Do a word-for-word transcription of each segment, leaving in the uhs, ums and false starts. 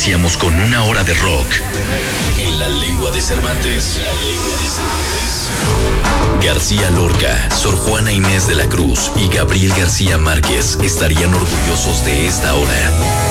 iniciamos con una hora de rock en la lengua de Cervantes. La lengua de Cervantes. García Lorca, Sor Juana Inés de la Cruz y Gabriel García Márquez estarían orgullosos de esta hora.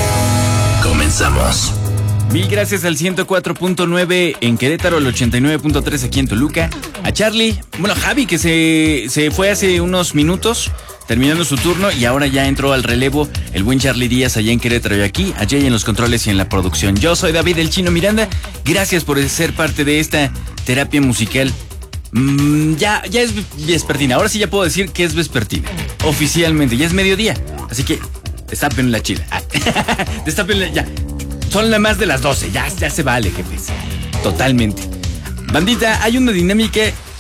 Comenzamos. Mil gracias al ciento cuatro punto nueve en Querétaro, al ochenta y nueve punto tres aquí en Toluca. A Charlie, bueno, Javi, que se, se fue hace unos minutos, terminando su turno, y ahora ya entró al relevo el buen Charlie Díaz allá en Querétaro y aquí, a Jay en los controles y en la producción. Yo soy David El Chino Miranda, gracias por ser parte de esta terapia musical. Mm, ya, ya es vespertina, ahora sí ya puedo decir que es vespertina, oficialmente, ya es mediodía, así que destapen la chila. Ah, destapen ya. Son las más de las doce, ya, ya se vale, jefes. Totalmente. Bandita, hay una dinámica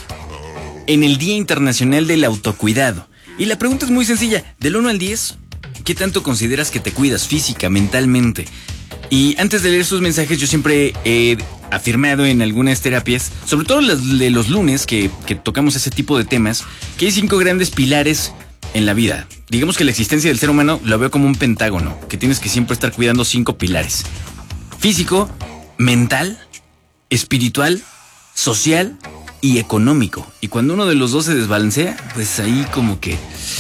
en el Día Internacional del Autocuidado. Y la pregunta es muy sencilla. Del uno al diez, ¿qué tanto consideras que te cuidas física, mentalmente? Y antes de leer sus mensajes, yo siempre he afirmado en algunas terapias, sobre todo las de los lunes, que, que tocamos ese tipo de temas, que hay cinco grandes pilares en la vida. Digamos que la existencia del ser humano lo veo como un pentágono, que tienes que siempre estar cuidando cinco pilares: físico, mental, espiritual, social y económico. Y cuando uno de los dos se desbalancea, pues ahí como que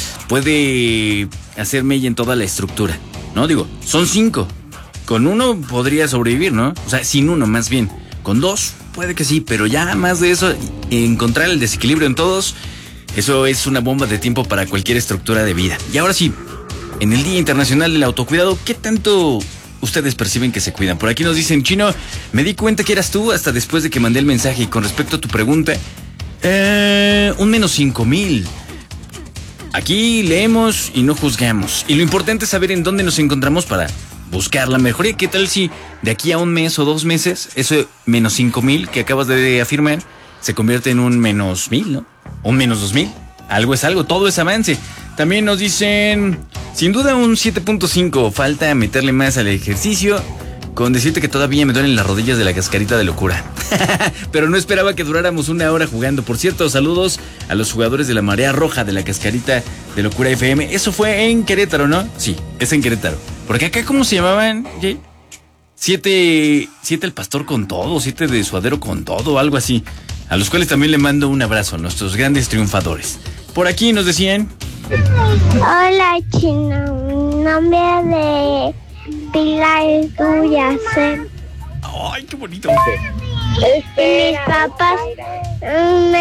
puede hacer mella en toda la estructura, ¿no? Digo, son cinco. Con uno podría sobrevivir, ¿no? O sea, sin uno más bien. Con dos, puede que sí, pero ya más de eso, encontrar el desequilibrio en todos, eso es una bomba de tiempo para cualquier estructura de vida. Y ahora sí, en el Día Internacional del Autocuidado, ¿qué tanto ustedes perciben que se cuidan? Por aquí nos dicen: Chino, me di cuenta que eras tú hasta después de que mandé el mensaje. Y con respecto a tu pregunta, eh, un menos cinco mil. Aquí leemos y no juzgamos. Y lo importante es saber en dónde nos encontramos para buscar la mejoría. ¿Qué tal si de aquí a un mes o dos meses, eso menos cinco mil que acabas de afirmar se convierte en un menos mil, ¿no? Un menos dos mil. Algo es algo, todo es avance. También nos dicen: sin duda un siete punto cinco. Falta meterle más al ejercicio. Con decirte que todavía me duelen las rodillas de la cascarita de locura. Pero no esperaba que duráramos una hora jugando. Por cierto, saludos a los jugadores de la Marea Roja de la cascarita de locura F M. Eso fue en Querétaro, ¿no? Sí, es en Querétaro. Porque acá, ¿cómo se llamaban, Jay? Siete, siete el pastor con todo, siete de suadero con todo, algo así. A los cuales también le mando un abrazo, nuestros grandes triunfadores. Por aquí nos decían: hola, Chino, mi nombre de Pilar tuya, sé. ¡Ay, qué bonito! Y mis papás me